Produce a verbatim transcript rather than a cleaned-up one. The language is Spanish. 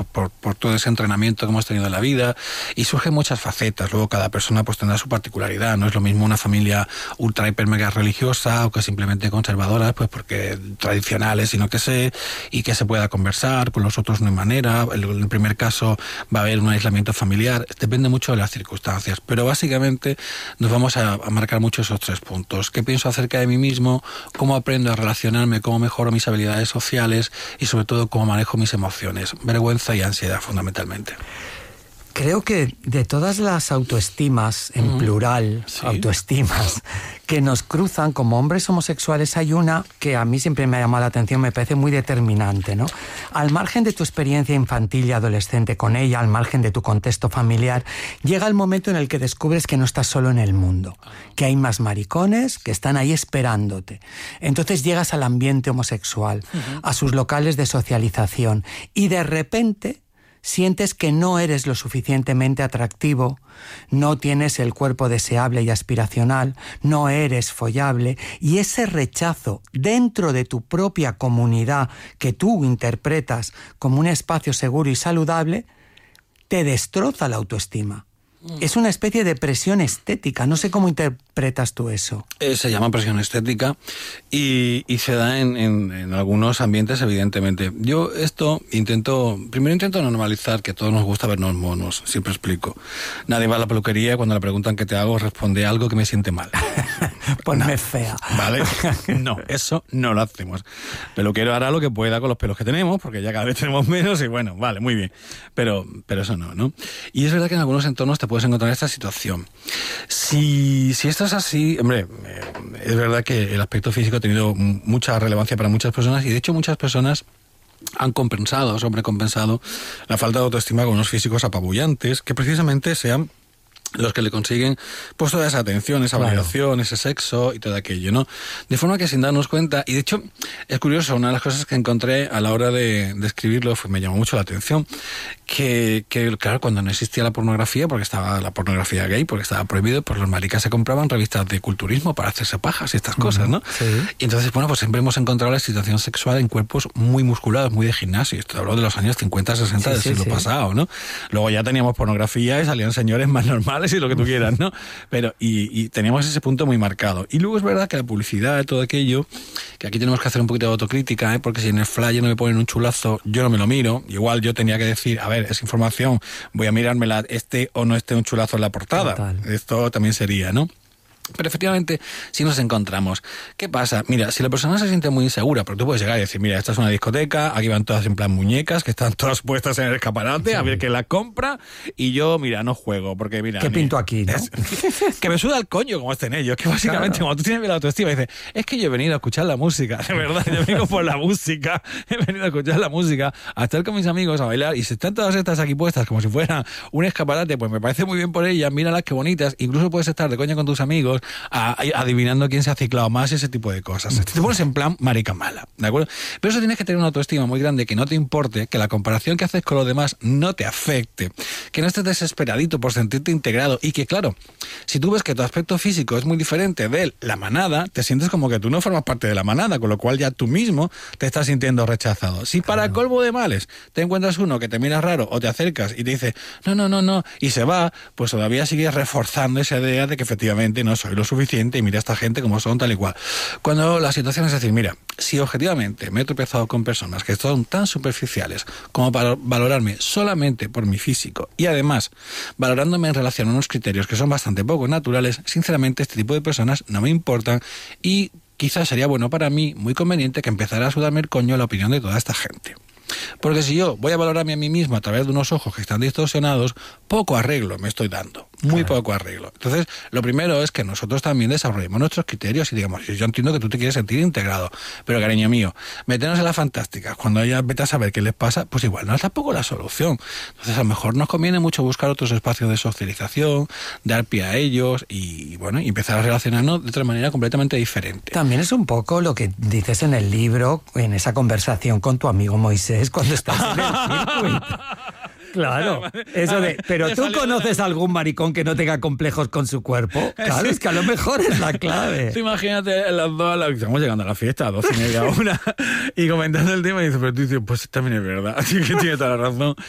por, por todo ese entrenamiento que hemos tenido en la vida, y surgen muchas facetas. Luego cada persona pues tendrá su particularidad. No es lo mismo una familia ultra hiper mega religiosa o que simplemente conservadora, pues porque tradicionales y no que sé, y que se pueda conversar, con los otros no hay manera. En el primer caso va a haber un aislamiento familiar. Depende mucho de las circunstancias, pero básicamente nos vamos a, a marcar mucho esos tres puntos. ¿Qué pienso acerca de mí mismo? ¿Cómo aprendo a relacionarme? ¿Cómo mejoro mis habilidades sociales? Y sobre todo, ¿cómo manejo mis emociones? Vergüenza y ansiedad, fundamentalmente. Creo que de todas las autoestimas, en mm, plural, ¿sí? autoestimas, que nos cruzan como hombres homosexuales, hay una que a mí siempre me ha llamado la atención, me parece muy determinante, ¿no? Al margen de tu experiencia infantil y adolescente con ella, al margen de tu contexto familiar, llega el momento en el que descubres que no estás solo en el mundo, que hay más maricones que están ahí esperándote. Entonces llegas al ambiente homosexual, uh-huh. a sus locales de socialización, y de repente sientes que no eres lo suficientemente atractivo, no tienes el cuerpo deseable y aspiracional, no eres follable, y ese rechazo dentro de tu propia comunidad que tú interpretas como un espacio seguro y saludable, te destroza la autoestima. Es una especie de presión estética. No sé cómo interpretas tú eso. Eh, se llama presión estética y, y se da en, en, en algunos ambientes, evidentemente. Yo esto intento, primero intento normalizar que a todos nos gusta vernos monos, siempre explico. Nadie va a la peluquería y cuando le preguntan qué te hago, responde algo que me siente mal. Ponme fea. ¿Vale? No, eso no lo hacemos. Peluquero hará lo que pueda con los pelos que tenemos, porque ya cada vez tenemos menos y bueno, vale, muy bien. Pero, pero eso no, ¿no? Y es verdad que en algunos entornos te puedes encontrar esta situación. Si, si esto es así, hombre, eh, es verdad que el aspecto físico ha tenido mucha relevancia para muchas personas y de hecho muchas personas han compensado, sobrecompensado la falta de autoestima con unos físicos apabullantes que precisamente sean los que le consiguen pues toda esa atención, esa Claro. validación, ese sexo y todo aquello, ¿no? De forma que sin darnos cuenta, y de hecho es curioso, una de las cosas que encontré a la hora de, de escribirlo fue, me llamó mucho la atención, que, que claro, cuando no existía la pornografía, porque estaba la pornografía gay, porque estaba prohibido, pues los maricas se compraban revistas de culturismo para hacerse pajas y estas uh-huh. cosas, ¿no? Sí. Y entonces, bueno, pues siempre hemos encontrado la excitación sexual en cuerpos muy musculados, muy de gimnasio. Esto hablo de los años cincuenta, sesenta Sí, del sí, siglo sí. pasado, ¿no? Luego ya teníamos pornografía y salían señores más normales y lo que tú quieras, ¿no? Pero, y, y teníamos ese punto muy marcado. Y luego es verdad que la publicidad, todo aquello, que aquí tenemos que hacer un poquito de autocrítica, ¿eh? Porque si en el flyer no me ponen un chulazo, yo no me lo miro. Igual yo tenía que decir, a ver, es información, voy a mirármela, este o no esté un chulazo en la portada. Total. Esto también sería, ¿no? Pero efectivamente, si nos encontramos, ¿qué pasa? Mira, si la persona se siente muy insegura, porque tú puedes llegar y decir, mira, esta es una discoteca, aquí van todas en plan muñecas, que están todas puestas en el escaparate, sí. a ver quién las compra, y yo, mira, no juego, porque mira... ¿Qué ni, pinto aquí, no? Es, que me suda el coño como estén ellos, que básicamente Claro. cuando tú tienes la autoestima, dices, es que yo he venido a escuchar la música, de verdad, yo vengo por la música, he venido a escuchar la música, a estar con mis amigos, a bailar, y si están todas estas aquí puestas como si fuera un escaparate, pues me parece muy bien por ellas, míralas qué bonitas, incluso puedes estar de coña con tus amigos, a, a adivinando quién se ha ciclado más, ese tipo de cosas. Te pones en plan marica mala, ¿de acuerdo? Pero eso tienes que tener una autoestima muy grande, que no te importe, que la comparación que haces con los demás no te afecte, que no estés desesperadito por sentirte integrado y que, claro, si tú ves que tu aspecto físico es muy diferente de la manada, te sientes como que tú no formas parte de la manada, con lo cual ya tú mismo te estás sintiendo rechazado. Si para claro. colmo de males te encuentras uno que te mira raro o te acercas y te dice no, no, no, no, y se va, pues todavía sigues reforzando esa idea de que efectivamente no soy lo suficiente y mira a esta gente como son, tal y cual. Cuando la situación es decir, mira, si objetivamente me he tropezado con personas que son tan superficiales como para valorarme solamente por mi físico y además valorándome en relación a unos criterios que son bastante poco naturales, sinceramente este tipo de personas no me importan y quizás sería bueno para mí, muy conveniente, que empezara a sudarme el coño la opinión de toda esta gente. Porque si yo voy a valorarme a mí mismo a través de unos ojos que están distorsionados, poco arreglo me estoy dando, muy claro. poco arreglo. Entonces, lo primero es que nosotros también desarrollemos nuestros criterios y digamos, yo entiendo que tú te quieres sentir integrado, pero cariño mío, meternos en las fantásticas, cuando ella vete a saber qué les pasa, pues igual no es tampoco la solución. Entonces, a lo mejor nos conviene mucho buscar otros espacios de socialización, dar pie a ellos y, bueno, y empezar a relacionarnos de otra manera completamente diferente. También es un poco lo que dices en el libro, en esa conversación con tu amigo Moisés, cuando estás en el circuito. Claro, eso de, pero tú conoces a algún maricón que no tenga complejos con su cuerpo. Claro, es que a lo mejor es la clave. Tú imagínate las dos, la, estamos llegando a la fiesta, a dos y media, una, y comentando el tema, y dices, pero tú dices, pues también es verdad, así que tiene toda la razón.